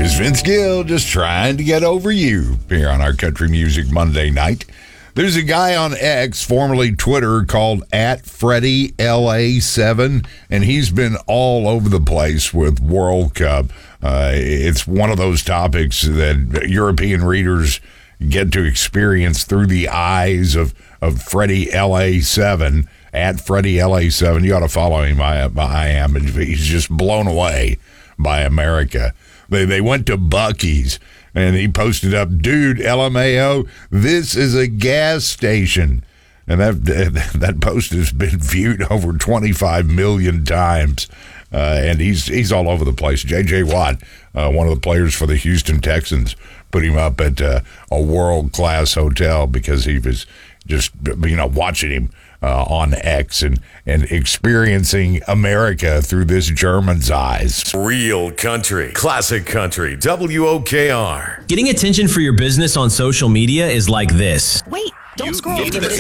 Here's Vince Gill just trying to get over you here on our Country Music Monday night. There's a guy on X, formerly Twitter, called @FreddieLA7, and he's been all over the place with World Cup. It's one of those topics that European readers get to experience through the eyes of FreddieLA7, @FreddieLA7. You ought to follow him. I am. He's just blown away by America. They went to Buc-ee's, and he posted up, "Dude, LMAO, this is a gas station." And that post has been viewed over 25 million times. And he's all over the place. J.J. Watt, one of the players for the Houston Texans, put him up at a world-class hotel because he was just, watching him on X and experiencing America through this German's eyes. Real country, classic country, WOKR. Getting attention for your business on social media is like this. Wait, don't scroll.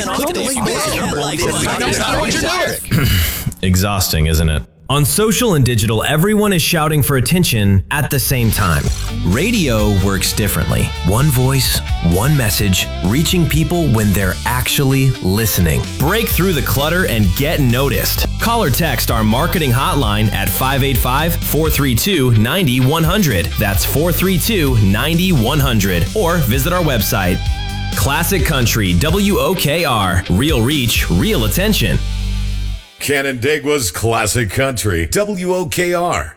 Exhausting, isn't it? On social and digital, everyone is shouting for attention at the same time. Radio works differently. One voice, one message, reaching people when they're actually listening. Break through the clutter and get noticed. Call or text our marketing hotline at 585-432-9100. That's 432-9100. Or visit our website. Classic Country, WOKR. Real reach, real attention. Canandaigua's classic country, WOKR.